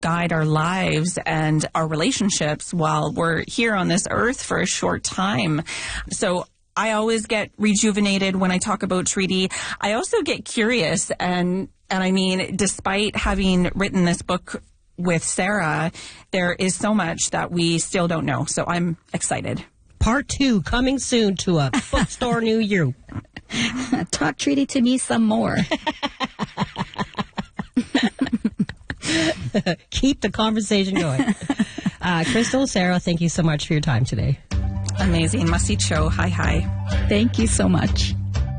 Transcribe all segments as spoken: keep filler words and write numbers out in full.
guide our lives and our relationships while we're here on this earth for a short time. So I always get rejuvenated when I talk about treaty. I also get curious, and and I mean, despite having written this book with Sarah, there is so much that we still don't know. So I'm excited. Part two coming soon to a bookstore near you. Talk treaty to me some more. Keep the conversation going. Uh, Crystal, Sarah, thank you so much for your time today. Amazing. Must-see show. Hi, hi. Thank you so much.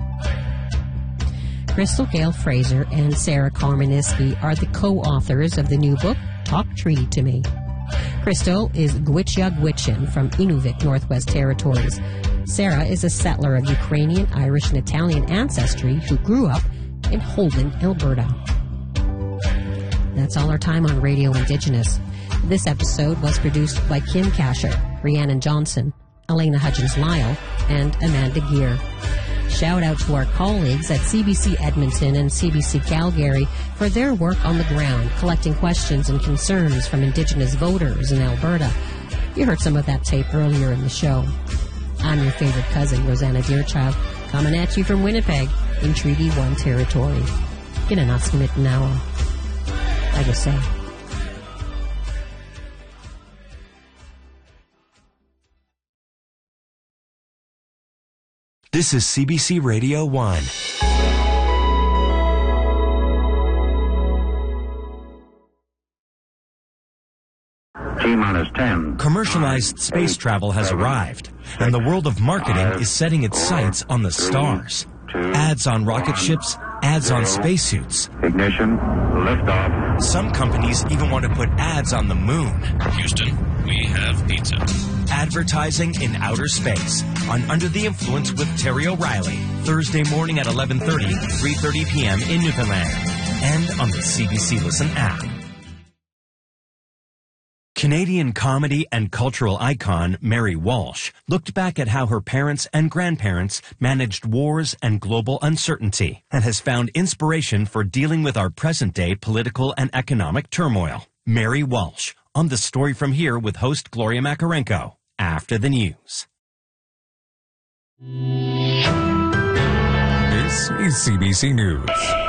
Crystal Gayle Fraser and Sarah Karmaniski are the co-authors of the new book, Talk Treaty to Me. Crystal is Gwich'ya Gwich'in from Inuvik, Northwest Territories. Sarah is a settler of Ukrainian, Irish, and Italian ancestry who grew up in Holden, Alberta. That's all our time on Radio Indigenous. This episode was produced by Kim Kasher, Rhiannon Johnson, Elena Hudgens-Lyle, and Amanda Gear. Shout out to our colleagues at C B C Edmonton and C B C Calgary for their work on the ground, collecting questions and concerns from Indigenous voters in Alberta. You heard some of that tape earlier in the show. I'm your favorite cousin, Rosanna Deerchild, coming at you from Winnipeg in Treaty one territory. Ginanaskimit now. I just say. This is C B C Radio one. T-minus ten. Commercialized space travel has arrived, and the world of marketing is setting its sights on the stars. Ads on rocket ships, ads on spacesuits. Ignition, liftoff. Some companies even want to put ads on the moon. Houston, we have pizza. Advertising in outer space on Under the Influence with Terry O'Reilly, Thursday morning at eleven thirty, three thirty p.m. in Newfoundland, and on the C B C Listen app. Canadian comedy and cultural icon Mary Walsh looked back at how her parents and grandparents managed wars and global uncertainty and has found inspiration for dealing with our present-day political and economic turmoil. Mary Walsh, on The Story From Here with host Gloria Makarenko, after the news. This is C B C News.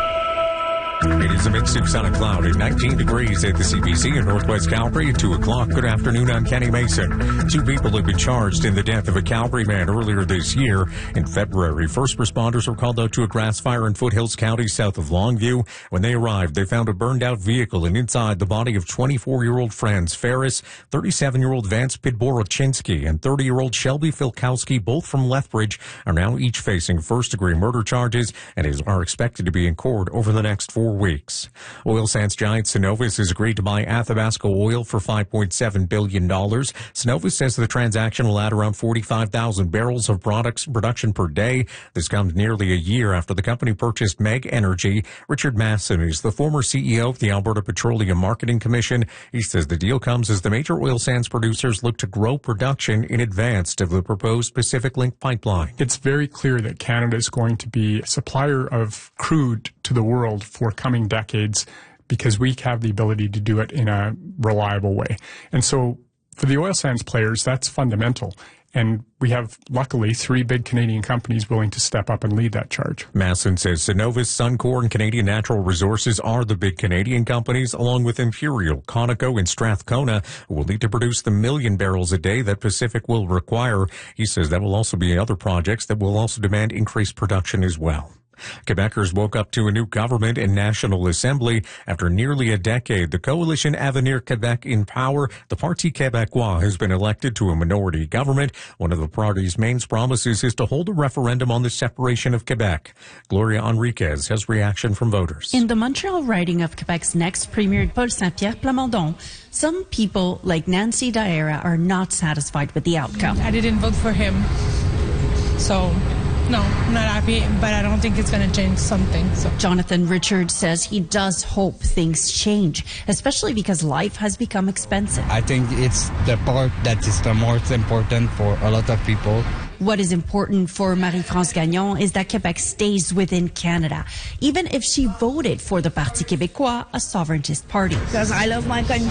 It is a mix of sun and cloud at nineteen degrees at the C B C in Northwest Calgary at two o'clock. Good afternoon, I'm Kenny Mason. Two people have been charged in the death of a Calgary man earlier this year. In February, first responders were called out to a grass fire in Foothills County south of Longview. When they arrived, they found a burned-out vehicle and inside the body of twenty-four-year-old Franz Ferris, thirty-seven-year-old Vance Pidborachinski, and thirty-year-old Shelby Filkowski, both from Lethbridge, are now each facing first-degree murder charges and is, are expected to be in court over the next four weeks. Oil sands giant Cenovus has agreed to buy Athabasca Oil for five point seven billion dollars. Cenovus says the transaction will add around forty-five thousand barrels of products production per day. This comes nearly a year after the company purchased Meg Energy. Richard Masson is the former C E O of the Alberta Petroleum Marketing Commission. He says the deal comes as the major oil sands producers look to grow production in advance of the proposed Pacific Link pipeline. It's very clear that Canada is going to be a supplier of crude to the world for coming decades because we have the ability to do it in a reliable way. And so for the oil sands players, that's fundamental. And we have, luckily, three big Canadian companies willing to step up and lead that charge. Masson says Cenovus, Suncor, and Canadian Natural Resources are the big Canadian companies, along with Imperial, Conoco, and Strathcona, who will need to produce the million barrels a day that Pacific will require. He says that will also be other projects that will also demand increased production as well. Quebecers woke up to a new government and National Assembly. After nearly a decade, the coalition Avenir Quebec in power, the Parti Québécois, has been elected to a minority government. One of the party's main promises is to hold a referendum on the separation of Quebec. Gloria Enriquez has reaction from voters. In the Montreal riding of Quebec's next premier, Paul Saint-Pierre Plamondon, some people like Nancy Daera are not satisfied with the outcome. I didn't vote for him, so... No, I'm not happy, but I don't think it's going to change something. So. Jonathan Richards says he does hope things change, especially because life has become expensive. I think it's the part that is the most important for a lot of people. What is important for Marie-France Gagnon is that Quebec stays within Canada, even if she voted for the Parti Québécois, a sovereigntist party. Because I love my country.